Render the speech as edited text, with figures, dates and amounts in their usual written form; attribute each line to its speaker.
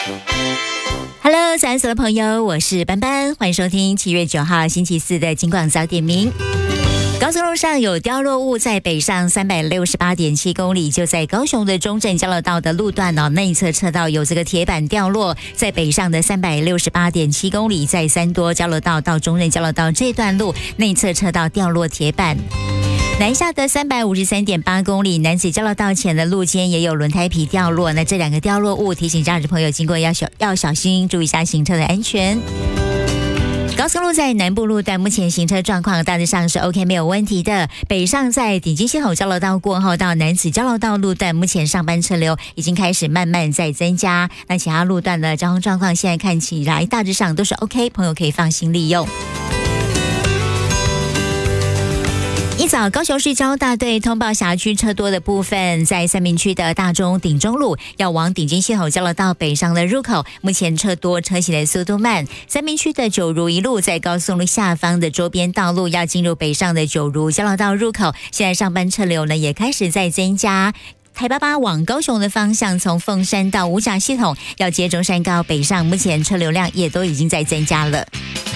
Speaker 1: Hello， 早安所有的朋友，我是班班，欢迎收听7月9号星期四的金广早点名。高速路上有掉落物，在北上368.7公里，就在高雄的中正交流道的路段内侧车道有这个铁板掉落，在北上的368.7公里，在三多交流道到中正交流道这段路内侧车道掉落铁板。南下的353.8公里，南子交流道前的路肩也有轮胎皮掉落，那这两个掉落物提醒驾驶朋友经过要小心，注意一下行车的安全。高速路在南部路段目前行车状况大致上是 OK 没有问题的，北上在顶金系统交流道过后到南子交流道路段，目前上班车流已经开始慢慢在增加，那其他路段的交通状况现在看起来大致上都是 OK， 朋友可以放心利用。一早，高雄市交大队通报辖区车多的部分，在三民区的大中顶中路要往顶金系统交流道北上的入口，目前车多，车行的速度慢。三民区的九如一路在高速路下方的周边道路要进入北上的九如交流道入口，现在上班车流呢也开始在增加。台88往高雄的方向，从凤山到五甲系统要接中山高北上，目前车流量也都已经在增加了。